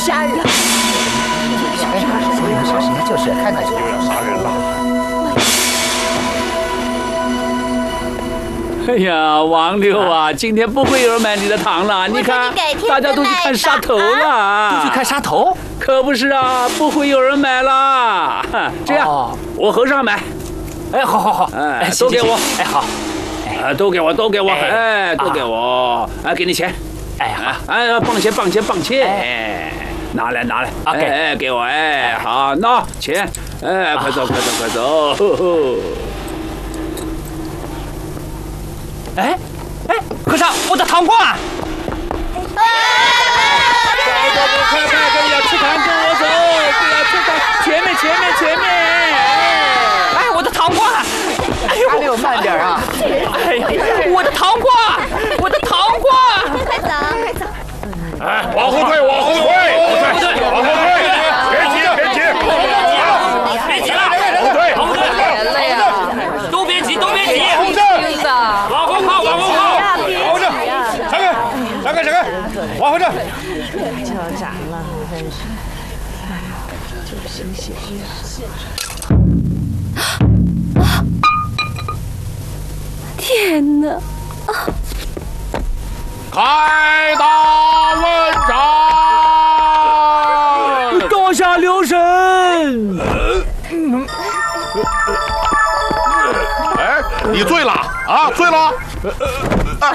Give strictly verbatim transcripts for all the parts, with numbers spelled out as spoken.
杀人！ 小心，就是看看就要杀人了。 哎呀，王六啊，今天不会有人买你的糖了。你看，大家都去看杀头了， 都去看杀头？ 可不是啊，不会有人买了。这样，我和尚买。 哎，好好好， 哎，都给我。 哎，好。 哎，都给我，都给我。哎，都给我。哎，给你钱。 哎，好。 哎，放钱，放钱，放钱。哎，拿来，拿来。 OK， 哎，给我。哎，好，拿钱。哎，快走，快走，快走。 哎哎，和尚，我的糖瓜！ 快快快快快！要吃糖跟我走，不要吃糖，前面前面前面！ 哎，我的糖瓜！哎呦，阿六慢点啊！哎呀，我的糖瓜，我的糖瓜！ 快走快走！ 哎，往后退，往后退，往后退，往后退！别急，别急， 别急了， 后退，后退， 累了，都别急，都别急， 往后退，往后靠，往后靠，往后撤，闪开，闪开，闪开，往后撤。 就斩了，真是。哎呀，就行行啊！天哪！啊！ 开打问斩！ 刀下留神！ 哎，你醉了啊？醉了？啊！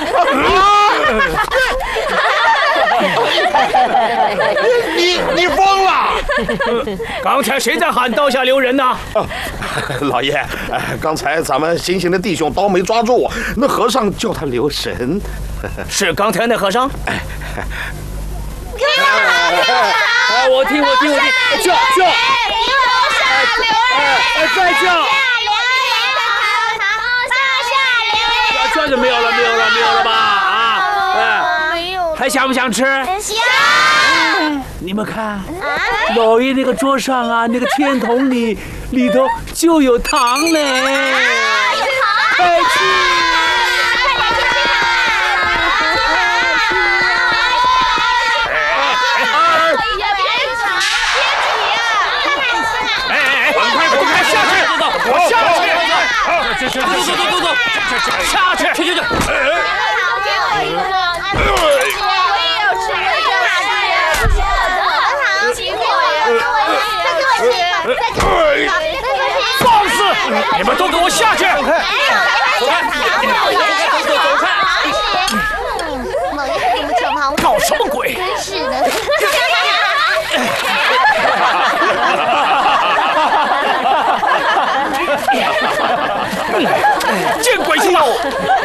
你你疯了！ 刚才谁在喊刀下留人呢？ 老爷，哎，刚才咱们行刑的弟兄刀没抓住，那和尚叫他留神。 是刚才那和尚？哎，哎，我听我听我听，叫叫！哎，再叫！叫就没有了，没有了，没有了吧？啊，哎， 没有， 还想不想吃？ 想。 你们看，老爷那个桌上啊，那个天筒里里头就有糖嘞。快去！走走走走走，下去，去去去！放肆！你们都给我下去！走开！走开！ 老爷这么可怕， 搞什么鬼？ 真是的。 见鬼去了！